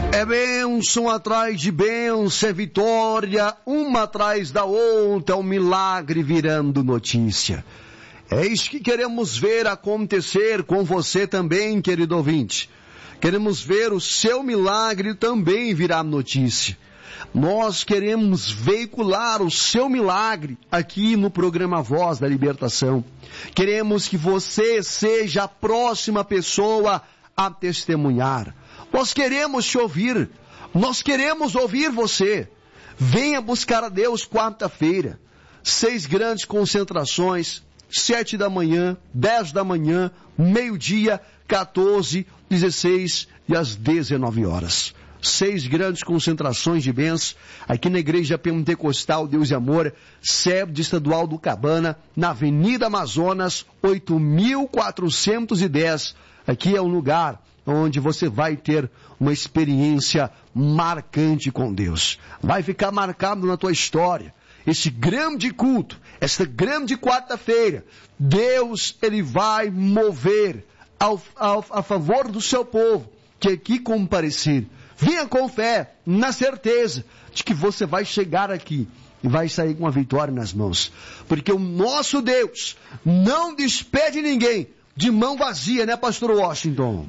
É bênção atrás de bênção, é vitória, uma atrás da outra, um milagre virando notícia. É isso que queremos ver acontecer com você também, querido ouvinte. Queremos ver o seu milagre também virar notícia. Nós queremos veicular o seu milagre aqui no programa Voz da Libertação. Queremos que você seja a próxima pessoa a testemunhar. Nós queremos te ouvir. Nós queremos ouvir você. Venha buscar a Deus quarta-feira. 6 grandes concentrações. 7 da manhã, 10 da manhã, meio-dia, 14, 16 e às 19 horas. 6 grandes concentrações de bênçãos aqui na Igreja Pentecostal Deus e Amor, sede estadual do Cabana, na Avenida Amazonas, 8410. Aqui é um lugar onde você vai ter uma experiência marcante com Deus. Vai ficar marcado na tua história. Esse grande culto, esta grande quarta-feira, Deus, Ele vai mover a favor do seu povo que aqui comparecer. Venha com fé, na certeza de que você vai chegar aqui e vai sair com a vitória nas mãos. Porque o nosso Deus não despede ninguém de mão vazia, né, pastor Washington?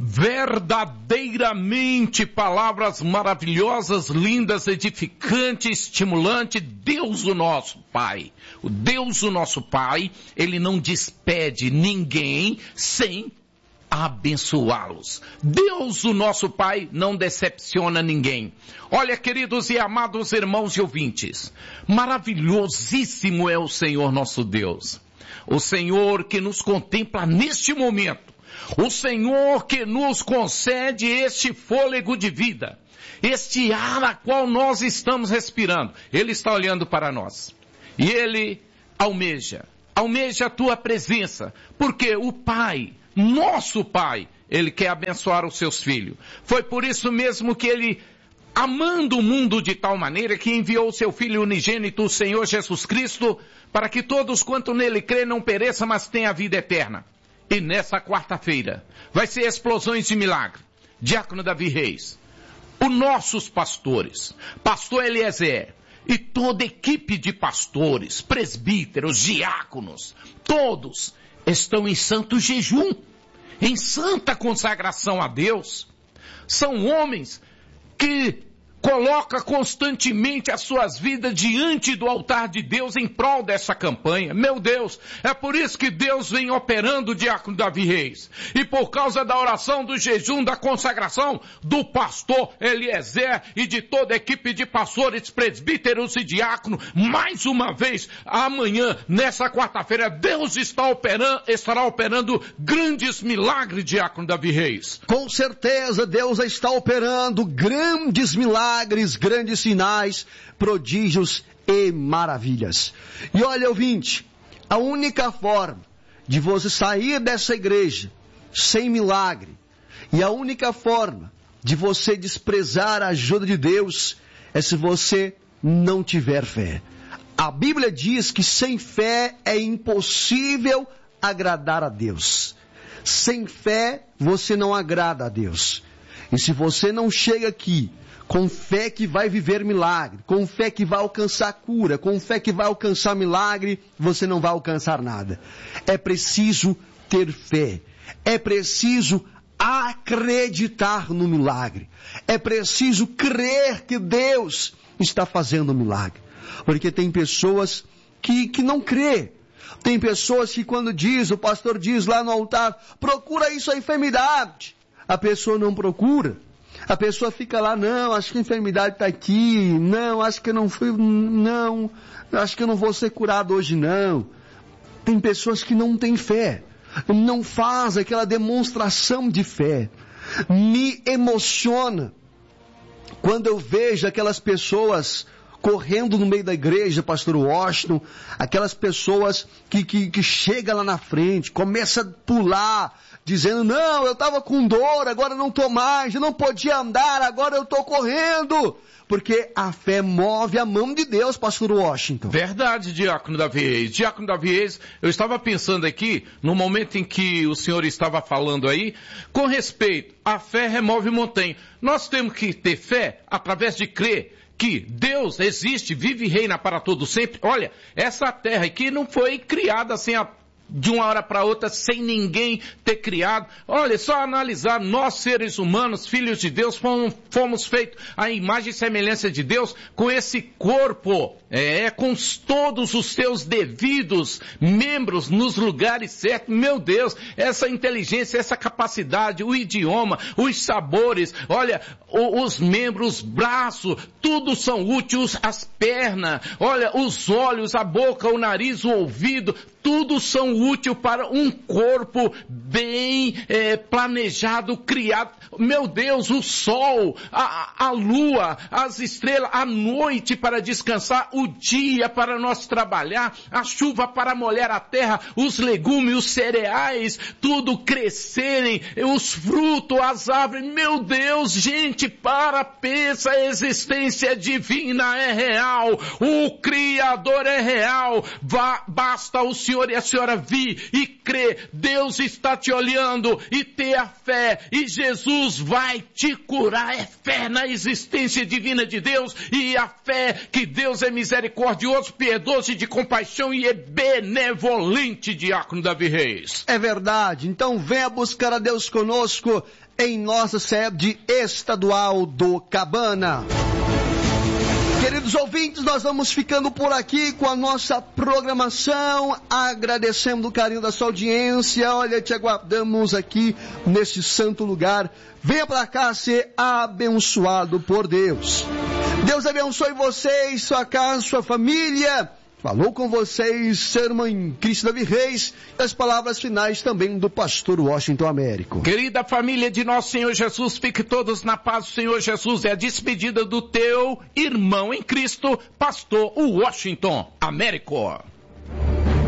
Verdadeiramente, palavras maravilhosas, lindas, edificantes, estimulantes. Deus o nosso Pai, o Deus o nosso Pai, Ele não despede ninguém sem abençoá-los. Deus, o nosso Pai, não decepciona ninguém. Olha, queridos e amados irmãos e ouvintes, maravilhosíssimo é o Senhor nosso Deus. O Senhor que nos contempla neste momento. O Senhor que nos concede este fôlego de vida. Este ar a qual nós estamos respirando. Ele está olhando para nós. E Ele almeja a tua presença. Porque o Pai, nosso Pai, Ele quer abençoar os seus filhos. Foi por isso mesmo que Ele, amando o mundo de tal maneira que enviou o seu Filho unigênito, o Senhor Jesus Cristo, para que todos quanto nele crê não pereçam, mas tenham a vida eterna. E nessa quarta-feira vai ser explosões de milagre. Diácono Davi Reis, os nossos pastores, pastor Eliezer e toda a equipe de pastores, presbíteros, diáconos, todos estão em santo jejum, em santa consagração a Deus. São homens que colocam constantemente as suas vidas diante do altar de Deus em prol dessa campanha. Meu Deus, é por isso que Deus vem operando o diácono Davi Reis. E por causa da oração, do jejum, da consagração do pastor Eliezer e de toda a equipe de pastores, presbíteros e diáconos, mais uma vez, amanhã, nessa quarta-feira, Deus estará operando grandes milagres, diácono Davi Reis. Com certeza, Deus está operando grandes milagres, grandes sinais, prodígios e maravilhas. E olha, ouvinte, a única forma de você sair dessa igreja sem milagre, e a única forma de você desprezar a ajuda de Deus, é se você não tiver fé. A Bíblia diz que sem fé é impossível agradar a Deus. Sem fé você não agrada a Deus. E se você não chega aqui com fé que vai viver milagre, com fé que vai alcançar cura, com fé que vai alcançar milagre, você não vai alcançar nada. É preciso ter fé. É preciso acreditar no milagre. É preciso crer que Deus está fazendo um milagre. Porque tem pessoas que não crê. Tem pessoas que quando o pastor diz lá no altar, procura isso, a enfermidade. A pessoa não procura. A pessoa fica lá, não, acho que a enfermidade está aqui, não, acho que eu não fui, não, acho que eu não vou ser curado hoje, não. Tem pessoas que não têm fé, não faz aquela demonstração de fé. Me emociona quando eu vejo aquelas pessoas correndo no meio da igreja, pastor Washington, aquelas pessoas que chegam lá na frente, começam a pular, dizendo, não, eu estava com dor, agora não estou mais, eu não podia andar, agora eu estou correndo. Porque a fé move a mão de Deus, pastor Washington. Verdade, diácono Davi Reis. Diácono Davi Reis, eu estava pensando aqui, no momento em que o senhor estava falando aí, com respeito, a fé remove montanha. Nós temos que ter fé através de crer que Deus existe, vive e reina para todo sempre. Olha, essa terra aqui não foi criada assim de uma hora para outra, sem ninguém ter criado. Olha, só analisar, nós seres humanos, filhos de Deus, fomos feitos à imagem e semelhança de Deus, com esse corpo, com todos os seus devidos membros nos lugares certos. Meu Deus, essa inteligência, essa capacidade, o idioma, os sabores, olha, os membros, os braços, tudo são úteis, as pernas, olha, os olhos, a boca, o nariz, o ouvido, tudo são úteis para um corpo bem planejado, criado. Meu Deus, o sol, a lua, as estrelas, a noite para descansar, o dia para nós trabalhar, a chuva para molhar a terra, os legumes, os cereais, tudo crescerem, os frutos, as árvores. Meu Deus, gente, pensa, a existência divina é real, o Criador é real, basta o Senhor e a senhora vir e crer, Deus está te olhando e ter a fé, e Jesus vai te curar. É fé na existência divina de Deus e a fé que Deus é misericordioso, piedoso e de compaixão e é benevolente, diácono Davi Reis. É verdade, então venha buscar a Deus conosco em nossa sede estadual do Cabana. Queridos ouvintes, nós vamos ficando por aqui com a nossa programação, agradecendo o carinho da sua audiência. Olha, te aguardamos aqui neste santo lugar. Venha para cá ser abençoado por Deus. Deus abençoe vocês, sua casa, sua família. Falou com vocês, irmã Cristo Davi Reis, e as palavras finais também do pastor Washington Américo. Querida família de nosso Senhor Jesus, fique todos na paz do Senhor Jesus. É a despedida do teu irmão em Cristo, pastor Washington Américo.